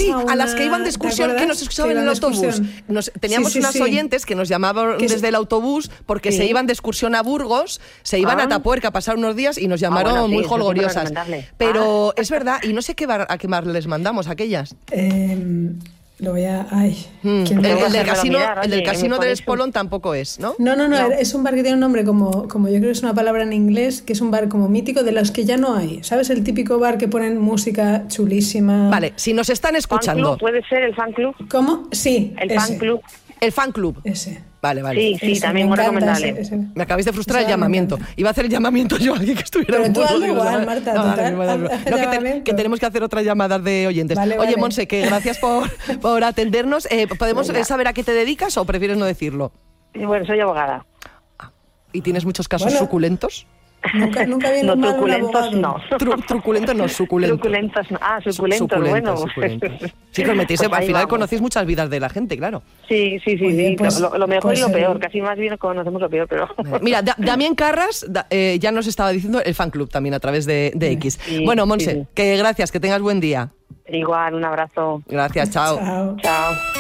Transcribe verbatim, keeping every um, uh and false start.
sí, una... a las que iban de excursión, que nos escuchaban en el autobús. Nos, teníamos sí, sí, unas sí. oyentes que nos llamaban que desde el autobús porque sí. se iban de excursión a Burgos, se iban ah. a Tapuerca a pasar unos días y nos llamaron ah, bueno, sí, muy jolgoriosas. Pero ah. es verdad, y no sé qué bar, a qué bar les mandamos aquellas. Eh... Lo voy a... Ay, mm. el, el del casino, mirar, oye, el del casino del Espolón tampoco es, ¿no? No, no, no, no, es un bar que tiene un nombre como, como yo creo que es una palabra en inglés, que es un bar como mítico de los que ya no hay. ¿Sabes? El típico bar que ponen música chulísima. Vale, si nos están escuchando... ¿Fan club? ¿Puede ser el fan club? ¿Cómo? Sí, el ese. fan club. El fan club. Ese. Vale, vale. Sí, sí, ese, también muy recomendable. Ese, ese. Me acabáis de frustrar el llamamiento. Iba a hacer el llamamiento yo a alguien que estuviera Pero en tú hazlo igual, igual, Marta, no, total. No, no, no, que, te, que tenemos que hacer otras llamadas de oyentes. Vale, Oye, vale. Monse, que gracias por, por atendernos. Eh, ¿Podemos Venga. saber a qué te dedicas o prefieres no decirlo? Bueno, soy abogada. ¿Y tienes muchos casos bueno. suculentos? Nunca, nunca viene no, mal truculentos no. Tru, truculentos no, suculentos. Truculentos no. Ah, suculentos, suculentos bueno. Suculentos. Sí, que os metéis, pues al final vamos. Conocéis muchas vidas de la gente, claro. Sí, sí, sí, Oye, sí. Pues, lo, lo mejor pues, y lo peor, eh, casi más bien conocemos lo peor, pero... Mira, da, Damián Carras da, eh, ya nos estaba diciendo el fan club también a través de, de X. Sí, bueno, Monse, sí. que gracias, que tengas buen día. Igual, un abrazo. Gracias, chao. Chao. Chao.